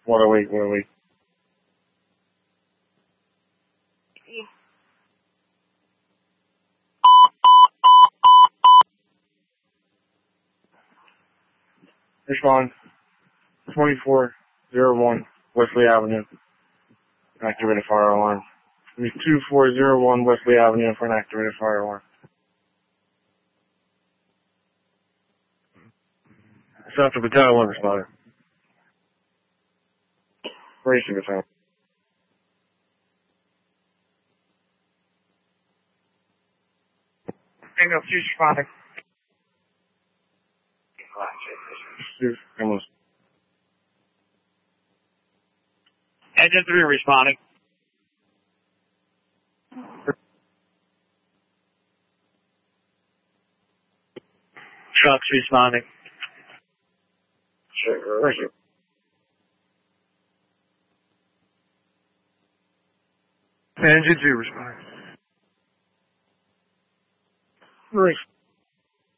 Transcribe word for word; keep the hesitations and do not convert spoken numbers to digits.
What a week, what a week. Respond. twenty-four oh one Wesley Avenue. Activate a fire alarm. It'll be two four oh one Wesley Avenue for an activated fire alarm. South of Battalion one responder. Racing Battalion. Bingo, choose responding. Choose, almost. Engine three responding. Trucks responding. Sure, where's it? Engine two responding. Race.